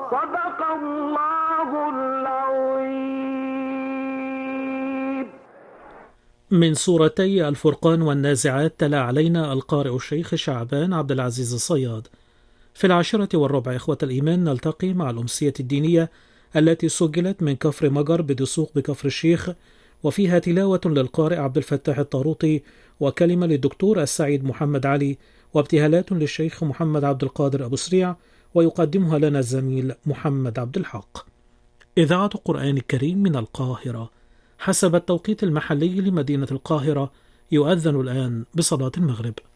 صدق الله العظيم. من سورتي الفرقان والنازعات تلا علينا القارئ الشيخ شعبان عبد العزيز الصياد. في 10:15 إخوة الإيمان نلتقي مع الأمسية الدينية التي سجلت من كفر مجر بدسوق بكفر الشيخ، وفيها تلاوة للقارئ عبد الفتاح الطاروطي، وكلمة للدكتور السعيد محمد علي، وابتهالات للشيخ محمد عبد القادر أبو سريع، ويقدمها لنا الزميل محمد عبد الحق. إذاعة القرآن الكريم من القاهرة. حسب التوقيت المحلي لمدينة القاهرة يؤذن الآن بصلاة المغرب.